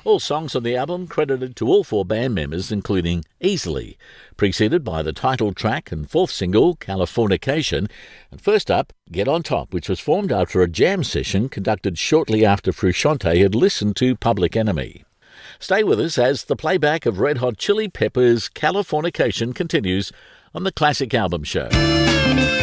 All songs on the album credited to all four band members, including Easily, preceded by the title track and fourth single, Californication. And first up, Get On Top, which was formed after a jam session conducted shortly after Frusciante had listened to Public Enemy. Stay with us as the playback of Red Hot Chili Peppers' Californication continues on the Classic Album Show.